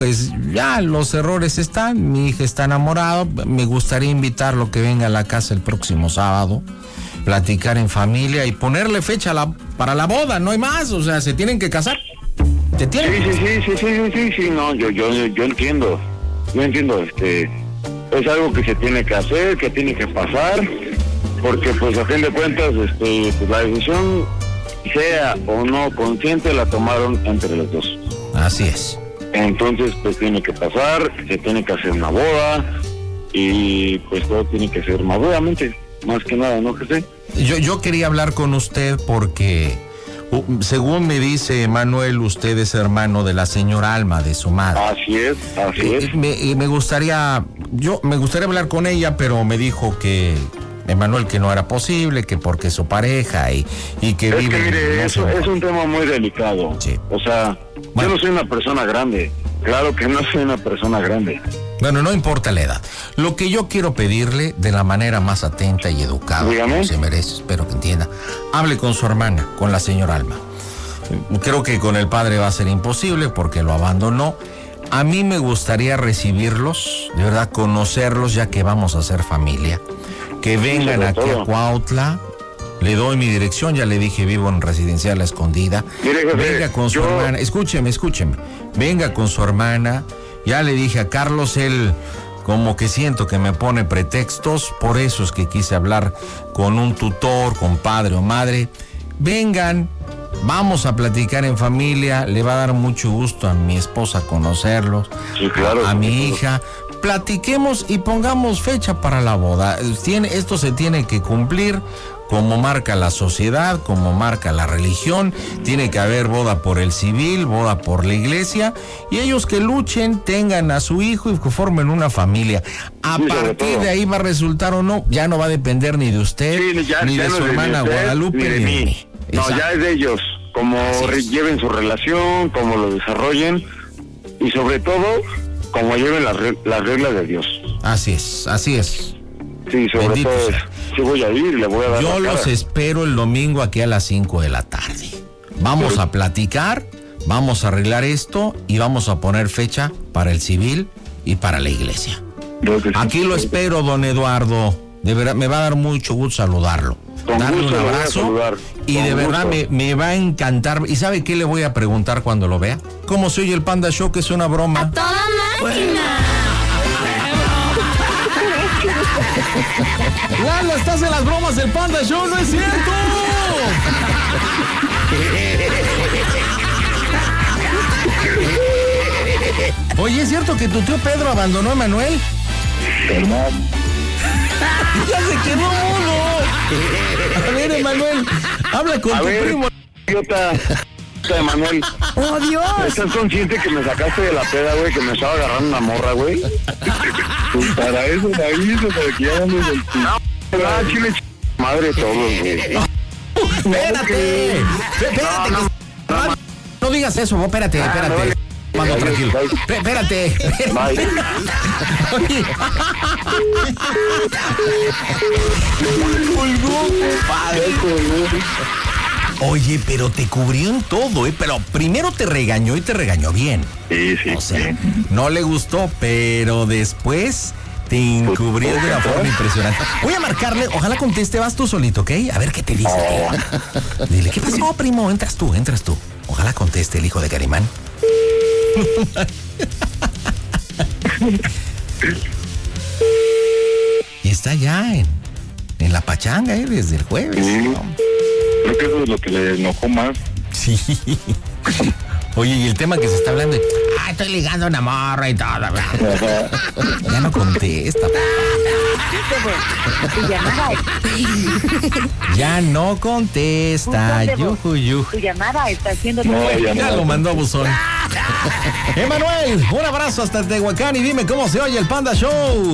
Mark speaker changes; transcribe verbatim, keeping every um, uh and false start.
Speaker 1: Pues ya los errores están, mi hija está enamorada, me gustaría invitarlo que venga a la casa el próximo sábado, platicar en familia y ponerle fecha a la, para la boda, no hay más, o sea, se tienen que casar. ¿Te tienen?
Speaker 2: Sí, sí, sí, sí, sí, sí, sí, no, yo, yo, yo entiendo, yo entiendo, este, es algo que se tiene que hacer, que tiene que pasar, porque pues a fin de cuentas, este, pues la decisión, sea o no consciente, la tomaron entre los dos.
Speaker 1: Así es.
Speaker 2: Entonces, pues tiene que pasar, se tiene que hacer una boda y pues todo tiene que ser maduramente, más que nada, ¿no, José?
Speaker 1: Yo, yo quería hablar con usted porque, uh, según me dice Manuel, usted es hermano de la señora Alma, de su madre.
Speaker 2: Así es, así es.
Speaker 1: Eh, me, me gustaría, yo me gustaría hablar con ella, pero me dijo que Emanuel que no era posible, que porque es su pareja y, y que
Speaker 2: es
Speaker 1: vive...
Speaker 2: que mire,
Speaker 1: no
Speaker 2: eso
Speaker 1: sé,
Speaker 2: es un tema muy delicado.
Speaker 1: Sí.
Speaker 2: O sea, bueno, yo no soy una persona grande. Claro que no soy una persona grande.
Speaker 1: Bueno, no importa la edad. Lo que yo quiero pedirle de la manera más atenta y educada,
Speaker 2: dígame,
Speaker 1: como se merece, espero que entienda, hable con su hermana, con la señora Alma. Creo que con el padre va a ser imposible porque lo abandonó. A mí me gustaría recibirlos, de verdad, conocerlos, ya que vamos a hacer familia. Que vengan aquí a Cuautla. Le doy mi dirección, ya le dije, vivo en Residencial La Escondida.
Speaker 2: Mire, jefe,
Speaker 1: venga con su
Speaker 2: yo...
Speaker 1: hermana, escúcheme, escúcheme. Venga con su hermana. Ya le dije a Carlos, él como que siento que me pone pretextos, por eso es que quise hablar con un tutor, con padre o madre. Vengan, vamos a platicar en familia, le va a dar mucho gusto a mi esposa conocerlos,
Speaker 2: sí, claro,
Speaker 1: a, a mi
Speaker 2: sí,
Speaker 1: hija. Platiquemos y pongamos fecha para la boda. Tiene, esto se tiene que cumplir como marca la sociedad, como marca la religión. Tiene que haber boda por el civil, boda por la iglesia, y ellos que luchen, tengan a su hijo y que formen una familia. A
Speaker 2: sí,
Speaker 1: partir de ahí va a resultar o no, ya no va a depender ni de usted,
Speaker 2: sí, ya,
Speaker 1: ni
Speaker 2: ya
Speaker 1: de
Speaker 2: no
Speaker 1: su hermana
Speaker 2: usted,
Speaker 1: Guadalupe,
Speaker 2: ni de
Speaker 1: ni
Speaker 2: mí.
Speaker 1: de mí.
Speaker 2: No,
Speaker 1: Exacto.
Speaker 2: ya es de ellos, como re- lleven su relación, como lo desarrollen y sobre todo, como lleven las, re- las reglas de Dios.
Speaker 1: Así es, así es.
Speaker 2: Sí, sobre
Speaker 1: Bendito
Speaker 2: todo
Speaker 1: sea.
Speaker 2: es, sí voy a ir, le voy a dar
Speaker 1: Yo
Speaker 2: la
Speaker 1: los
Speaker 2: cara.
Speaker 1: espero el domingo aquí a las cinco de la tarde. Vamos a platicar, vamos a arreglar esto y vamos a poner fecha para el civil y para la iglesia.
Speaker 2: Creo que sí.
Speaker 1: Aquí lo espero, don Eduardo. De verdad, me va a dar mucho gusto saludarlo.
Speaker 2: Con
Speaker 1: Darle
Speaker 2: gusto
Speaker 1: un
Speaker 2: lo voy a
Speaker 1: abrazo
Speaker 2: saludar.
Speaker 1: y
Speaker 2: Con
Speaker 1: de verdad me,
Speaker 2: gusto.
Speaker 1: me va a encantar. ¿Y sabe qué le voy a preguntar cuando lo vea? ¿Cómo se oye el Panda Show? Que es una broma.
Speaker 3: ¡A toda máquina!
Speaker 1: ¡Lalo, estás en las bromas del Panda Show! ¡No es cierto! Oye, ¿es cierto que tu tío Pedro abandonó a Manuel? ¡Ya se quedó mudo! A ver, Emanuel, habla con
Speaker 2: A
Speaker 1: tu
Speaker 2: ver,
Speaker 1: primo.
Speaker 2: idiota, de Manuel.
Speaker 3: ¡Oh, Dios!
Speaker 2: ¿Estás consciente que me sacaste de la peda, güey? Que me estaba agarrando una morra, güey. Pues para eso la aviso, para que ya andes del Ah, chile, ch... madre todos, güey.
Speaker 1: ¡Espérate! ¡Espérate!
Speaker 2: No, no,
Speaker 1: que... no, no digas eso, espérate, espérate.
Speaker 2: vale.
Speaker 1: Mando
Speaker 2: Bye,
Speaker 1: tranquilo.
Speaker 2: bye.
Speaker 1: Espé- Espérate.
Speaker 2: Bye.
Speaker 1: Oye. Colgó, compadre. Oye, pero te cubrió en todo, ¿eh? Pero primero te regañó y te regañó bien.
Speaker 2: Sí, sí,
Speaker 1: O sea,
Speaker 2: sí.
Speaker 1: no le gustó, pero después te encubrió de una forma impresionante. Voy a marcarle, ojalá conteste, vas tú solito, ¿ok? A ver qué te dice. Dile, ¿qué pasó, primo? Entras tú, entras tú. Ojalá conteste el hijo de Carimán. Y está ya en, en la pachanga, ¿eh? Desde el jueves.
Speaker 2: Sí.
Speaker 1: ¿no?
Speaker 2: Creo que eso es lo que le enojó más.
Speaker 1: Sí. Oye, y el tema que se está hablando es, ah, estoy ligando a una morra y todo. Ya no contesta.
Speaker 3: Tu llamada,
Speaker 1: Ya no contesta. Yuju, yuju.
Speaker 3: tu llamada está siendo...
Speaker 2: No, ya
Speaker 1: Ya
Speaker 2: no.
Speaker 1: lo mandó a buzón. Emanuel, un abrazo hasta Tehuacán y dime cómo se oye el Panda Show.